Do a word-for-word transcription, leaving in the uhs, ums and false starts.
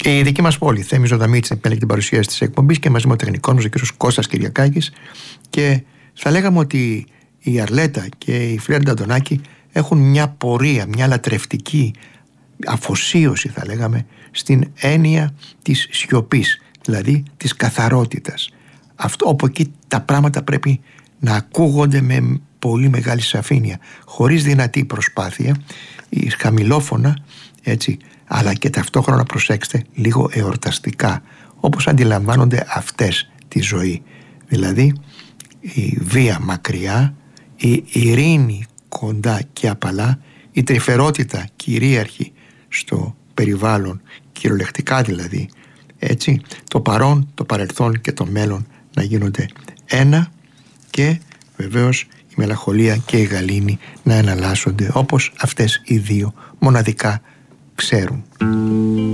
Η δική μας πόλη, Θέμη Ζωνταμίτση, επέλεγε την παρουσίαση της εκπομπής και μαζί με ο τεχνικός μας, ο κ. Κώστας Κυριακάκης. Και θα λέγαμε ότι η Αρλέτα και η Φλέρντα Αντωνάκη έχουν μια πορεία, μια λατρευτική αφοσίωση, θα λέγαμε, στην έννοια της σιωπής, δηλαδή της καθαρότητας. Αυτό, όπου εκεί τα πράγματα πρέπει να ακούγονται με πολύ μεγάλη σαφήνεια, χωρίς δυνατή προσπάθεια, η χαμηλόφωνα, έτσι, αλλά και ταυτόχρονα, προσέξτε, λίγο εορταστικά, όπως αντιλαμβάνονται αυτές τη ζωή. Δηλαδή η βία μακριά, η ειρήνη κοντά και απαλά, η τρυφερότητα κυρίαρχη στο περιβάλλον, κυριολεκτικά δηλαδή, έτσι, το παρόν, το παρελθόν και το μέλλον να γίνονται ένα, και βεβαίως η μελαγχολία και η γαλήνη να εναλλάσσονται όπως αυτές οι δύο μοναδικά ξέρουν.